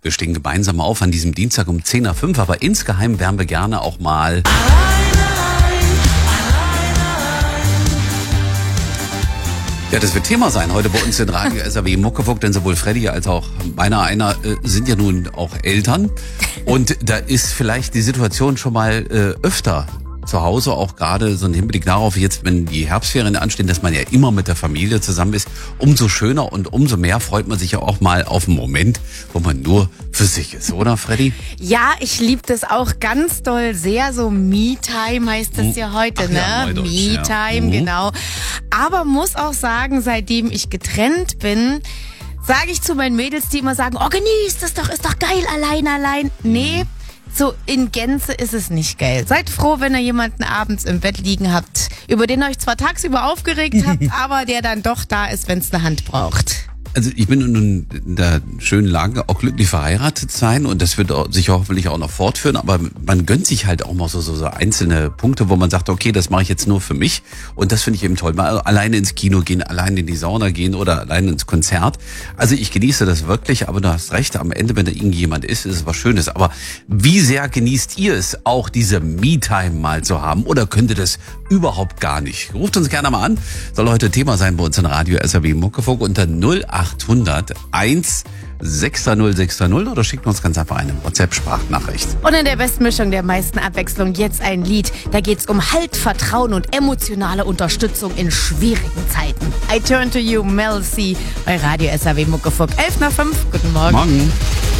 Wir stehen gemeinsam auf an diesem Dienstag um 10:05 Uhr, aber insgeheim wären wir gerne auch mal... Ja, das wird Thema sein heute bei uns in Radio SAW Muckefuck, denn sowohl Freddy als auch einer sind ja nun auch Eltern. Und da ist vielleicht die Situation schon mal öfter zu Hause, auch gerade so ein Hinblick darauf, jetzt wenn die Herbstferien anstehen, dass man ja immer mit der Familie zusammen ist. Umso schöner und umso mehr freut man sich ja auch mal auf einen Moment, wo man nur für sich ist, oder Freddy? Ja, ich liebe das auch ganz doll sehr, so Me-Time heißt das ja heute, ne? Ja, Me-Time, genau. Aber muss auch sagen, seitdem ich getrennt bin, sage ich zu meinen Mädels, die immer sagen, oh genießt das doch, ist doch geil, allein. Nee, so in Gänze ist es nicht geil. Seid froh, wenn ihr jemanden abends im Bett liegen habt, über den ihr euch zwar tagsüber aufgeregt habt, aber der dann doch da ist, wenn es eine Hand braucht. Also ich bin nun in der schönen Lage, auch glücklich verheiratet sein und das wird sich hoffentlich auch noch fortführen, aber man gönnt sich halt auch mal so einzelne Punkte, wo man sagt, okay, das mache ich jetzt nur für mich und das finde ich eben toll. Mal alleine ins Kino gehen, alleine in die Sauna gehen oder alleine ins Konzert. Also ich genieße das wirklich, aber du hast recht, am Ende, wenn da irgendjemand ist es was Schönes. Aber wie sehr genießt ihr es, auch diese Me-Time mal zu haben oder könnt ihr das überhaupt gar nicht? Ruft uns gerne mal an, soll heute Thema sein bei uns in Radio SAW Muckefuck unter 0800 16060 oder schickt uns ganz einfach eine WhatsApp-Sprachnachricht. Und in der besten Mischung der meisten Abwechslung jetzt ein Lied. Da geht's um Halt, Vertrauen und emotionale Unterstützung in schwierigen Zeiten. I Turn to You, Mel C. bei Radio SAW Muckefuck. 11:05. Guten Morgen. Morgen.